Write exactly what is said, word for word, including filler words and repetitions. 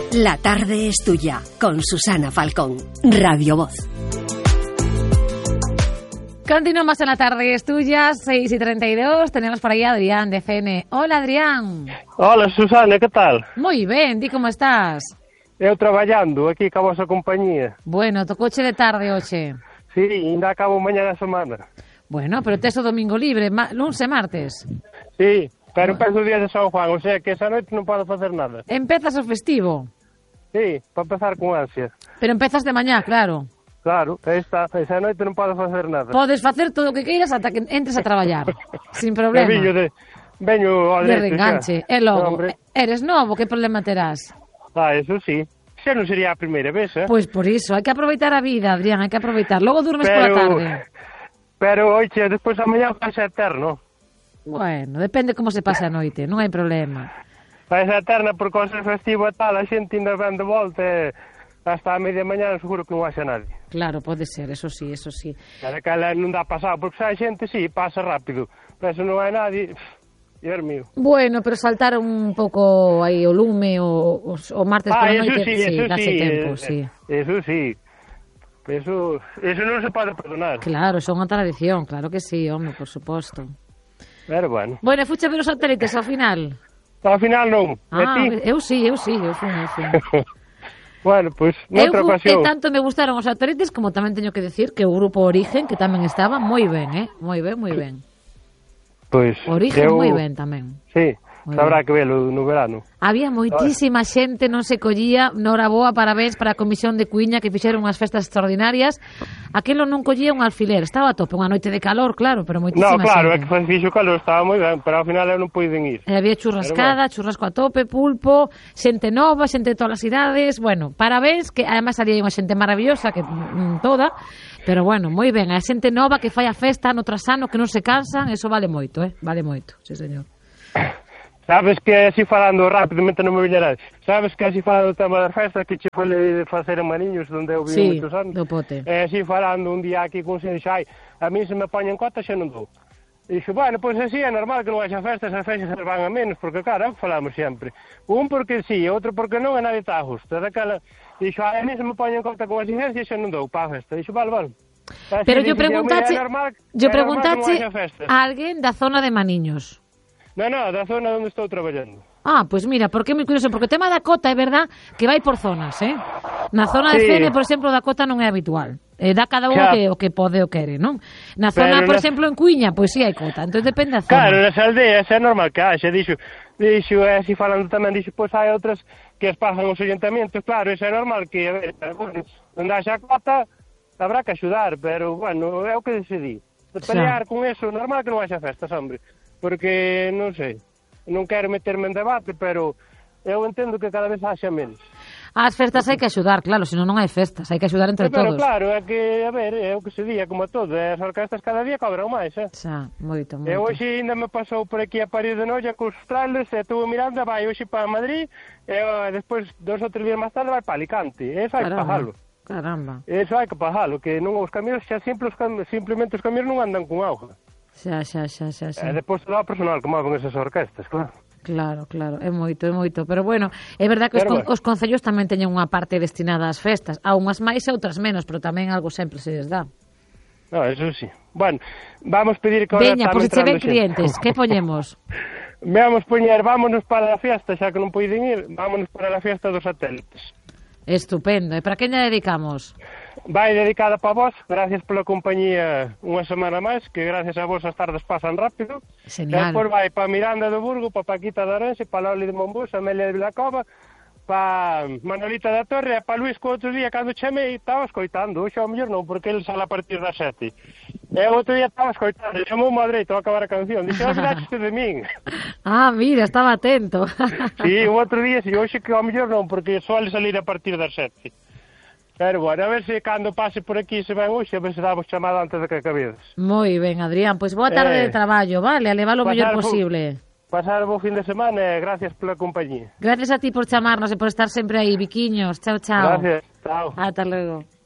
La tarde es tuya, con Susana Falcón, Radio Voz. Continuamos en La tarde es tuya, seis y treinta y dos. Tenemos por aí a Adrián de C N. Hola, Adrián. Hola, Susana, que tal? Moi ben, di como estás? Eu traballando aquí ca vosa compañía. Bueno, tocoche de tarde hoxe. Sí, ainda acabo mañá da semana. Bueno, pero tes o domingo libre, ma- luns e martes. Sí, pero empezo o día de San Juan, o sea que esa noite non podo facer nada. Empezas o festivo. Sí, para empezar con ansia. Pero empezas de mañá, claro. Claro, esta, esa noite non podo facer nada. Podes facer todo o que queiras ata que entres a traballar. Sin problema. E viño de, veño ao De derecho, reenganche. xa. E logo, No, hombre. eres novo, que problema terás? Ah, eso sí. Xa non sería a primeira vez, eh? Pois por iso, hai que aproveitar a vida, Adrián, hai que aproveitar. Logo durmes pero, pola tarde. Pero, oiche, despois amanhã vai ser eterno. Bueno, depende como se pase a noite, non hai problema. Vai ser eterna porque ao ser festivo e tal, a xente ainda ven de volta e hasta a media mañá seguro que non haxa nadie. Claro, pode ser, eso sí, eso sí. Cara que ela non dá pasado, porque se hai xente, sí, pasa rápido. Pero se non hai nadie, Dios mío. Bueno, pero saltar un pouco aí o lume o, o, o martes Ah, pola eso noite, sí, eso dáse sí. tempo, eh, sí. Eso sí. Eso, eso non se pode perdonar. Claro, son unha tradición, claro que sí, home, por suposto. Pero bueno. Bueno, fuche ver os satélites ao final. Ao final non. E Ah, ti? eu sí, eu sí, eu fui, eu fui. Bueno, pois, pues, Eu noutra fu- ocasión. e tanto me gustaron os satélites como tamén teño que decir que o grupo Origen, que tamén estaba moi ben, eh? Moi ben, moi ben. Pois, Origen eu... moi ben tamén. Sí, Moi sabrá ben. que velo no verano. Había moitísima xente, non se collía. Nora boa, parabéns para a Comisión de Cuiña que fixeron unhas festas extraordinarias. Aquelo non collía un alfiler, estaba a tope, unha noite de calor, claro, pero moitísima No, claro, é xente. que fixo calor, estaba moi ben, pero ao final eu non puiden ir. E había churrascada, churrasco a tope, pulpo, xente nova, xente de todas as idades. Bueno, parabéns, que además salía unha xente maravillosa, que mm, toda, pero bueno, moi ben. A xente nova que fai a festa no trasano, que non se cansan, eso vale moito, eh? Vale moito, sí, señor. Sabes que así falando rapidamente non me viñerás. Sabes que así falando do tema das festas que che foi de facer en Mariños, onde eu vivo Sí, moitos anos. do pote. E así falando un día aquí con sen xai, a mí se me poñen cota xa non dou. E dixo, bueno, pois así é normal que non haxa festas, as festas se van a menos, porque claro, falamos sempre. Un porque sí, outro porque non, e nadie está a justo. Daquela, dixo, a mí se me poñen cota con exigencia xa non dou para a festa. Dixo, vale, vale. Así Pero yo dixo, preguntache, é normal- yo é normal que non preguntache haxa festas. a alguén da zona de Maniños. Non, non, da zona onde estou traballando. Ah, pois pues mira, porque é moi curioso, porque o tema da cota é verdad que vai por zonas, eh? Na zona de Sí. C N, por exemplo, da cota non é habitual. Eh, dá cada unha Xa. que, o que pode o quere, non? Na zona, Pero por nas- exemplo, en Cuiña, pois sí hai cota, entón depende da zona. Claro, nas aldeas é normal que haxa, dixo, dixo, e así falando tamén, dixo, pois hai outras que as pasan os ayuntamientos, claro, eso é normal que, a ver, bueno, onde haxa cota, habrá que axudar, pero, bueno, é o que decidí. De pelear con eso, normal que non haxa festas, hombre, porque, non sei, non quero meterme en debate, pero eu entendo que cada vez haxa menos. As festas hai que axudar, claro, senón non hai festas, hai que axudar entre Pero, todos. claro, é que, a ver, é o que se día, como todo, e as orquestas cada día cobran máis, eh? Xa, moito, E moito. hoxe ainda me pasou por aquí a París de Noia cos trailers e estuvo mirando, vai hoxe para Madrid e oh, despois dos ou tres días máis tarde vai para Alicante. E eso hai que pagalo. Caramba. Eso hai que pagalo, que non os camións xa simple os cam... simplemente os camións non andan con auga. Xa, xa, xa, xa, xa. E depois todo o personal que moven esas orquestas, claro. Claro, claro, é moito, é moito, pero bueno, é verdad que os, Pero con, bueno. os concellos tamén teñen unha parte destinada ás festas, a unhas máis e outras menos, pero tamén algo sempre se les dá. No, eso sí. Bueno, vamos pedir que ahora Veña, está por se che ven entrando xente. clientes, que poñemos? Vamos poñer, vámonos para a fiesta, xa que non poiden ir, vámonos para a fiesta dos satélites. Estupendo, e para quen lle dedicamos? Vai dedicada para vos, gracias pola compañía unha semana máis, que gracias a vos as tardes pasan rápido. Genial. E despois vai para Miranda do Burgo, para Paquita de Orense, para Loli de Monbús, Amelia de Vilacova, para Manolita da Torre e para Luís, que outro día cando chamei estaba escoitando, hoxe ao mellor non, porque ele sale a partir das sete. E outro día estaba escoitando, chamou a dereito a acabar a canción, dixo, olvidaste de min. Ah, mira, estaba atento. Sí, o outro día, si, hoxe que ao mellor non, porque suele salir a partir das sete. Pero bueno, a ver se cando pase por aquí se ven hoxe, a ver se damos chamada antes de que acabedes. Moi ben, Adrián, pois boa tarde Eh, de traballo, vale, a levar o pasar mellor bo- posible. Pasar bo fin de semana e gracias pola compañía. Gracias a ti por chamarnos e por estar sempre aí, biquiños. Chao, chao. Gracias, chao. Ata logo.